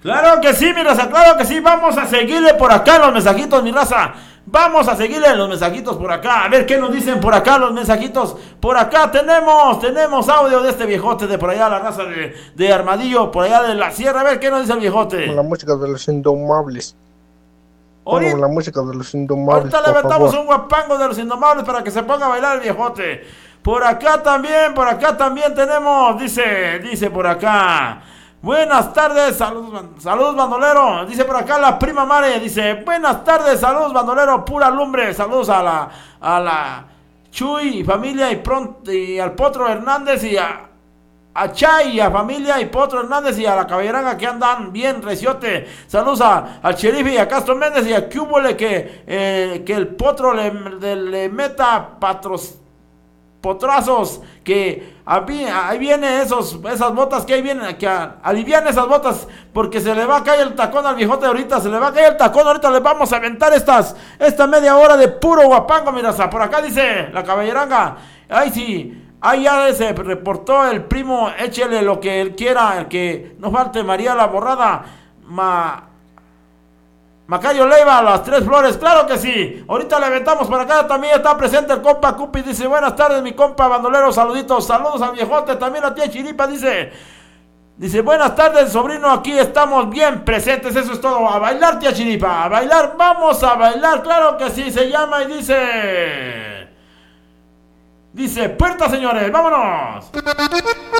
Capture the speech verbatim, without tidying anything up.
Claro que sí, mi raza, claro que sí. Vamos a seguirle por acá los mensajitos, mi raza. Vamos a seguirle los mensajitos por acá. A ver qué nos dicen por acá los mensajitos. Por acá tenemos, tenemos audio de este viejote de por allá, la raza de, de Armadillo, por allá de la sierra. A ver qué nos dice el viejote. Con la música de los Indomables. Pongo la música de los Indomables. Ahorita le metamos un guapango de los Indomables para que se ponga a bailar el viejote. Por acá también, por acá también tenemos, dice, dice por acá. Buenas tardes, saludos, saludos bandolero. Dice por acá la prima Mare, dice, buenas tardes, saludos bandolero, pura lumbre. Saludos a la, a la Chuy familia y, pronto, y al Potro Hernández y a, a Chay y a familia y Potro Hernández y a la Caballeranga que andan bien reciote. Saludos a, al Sheriff y a Castro Méndez y a Cúbole que, eh, que el Potro le, le, le meta patros. Potrazos, que ahí vienen esos, esas botas que ahí vienen, que alivian esas botas, porque se le va a caer el tacón al viejote ahorita, se le va a caer el tacón, ahorita le vamos a aventar estas, esta media hora de puro guapango, mira, por acá dice la Caballeranga, ay sí, ahí ya se reportó el primo, échele lo que él quiera, el que no falte María la Borrada, ma... Macayo Leiva, las tres flores, claro que sí. Ahorita le aventamos por acá, también está presente el compa Cupi, dice, buenas tardes mi compa bandolero, saluditos, saludos al viejote, también la tía Chiripa, dice, dice, buenas tardes sobrino, aquí estamos bien presentes, eso es todo, a bailar tía Chiripa, a bailar, vamos a bailar, claro que sí, se llama y dice, dice, puerta señores, vámonos.